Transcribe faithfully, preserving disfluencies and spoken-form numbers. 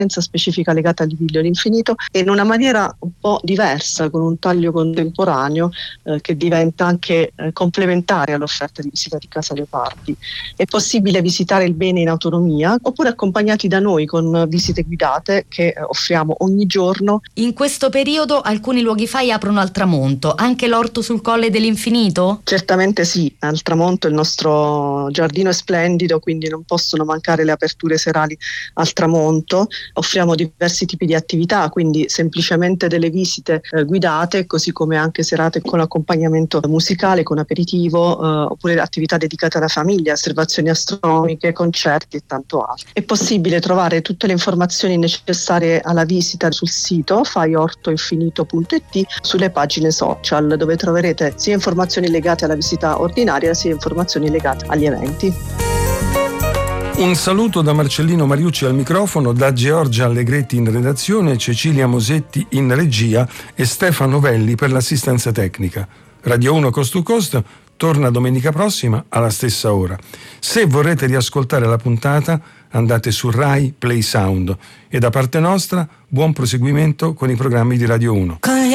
specifica legata all'idillio all'infinito e in una maniera un po' diversa, con un taglio contemporaneo eh, che diventa anche eh, complementare all'offerta di visita di Casa Leopardi. È possibile visitare il bene in autonomia oppure accompagnati da noi con visite guidate che eh, offriamo ogni giorno. In questo periodo alcuni luoghi fai aprono al tramonto, anche l'orto sul Colle dell'Infinito? Certamente sì, al tramonto il nostro giardino è splendido, quindi non possono mancare le aperture serali al tramonto. Offriamo diversi tipi di attività, quindi semplicemente delle visite eh, guidate, così come anche serate con accompagnamento musicale, con aperitivo, eh, oppure attività dedicate alla famiglia, osservazioni astronomiche, concerti e tanto altro. È possibile trovare tutte le informazioni necessarie alla visita sul sito fai orto infinito punto it, sulle pagine social, dove troverete sia informazioni legate alla visita ordinaria sia informazioni legate agli eventi. Un saluto da Marcellino Mariucci al microfono, da Giorgia Allegretti in redazione, Cecilia Mosetti in regia e Stefano Velli per l'assistenza tecnica. Radio uno Coast to Coast torna domenica prossima alla stessa ora. Se vorrete riascoltare la puntata, andate su Rai Play Sound e da parte nostra buon proseguimento con i programmi di Radio uno.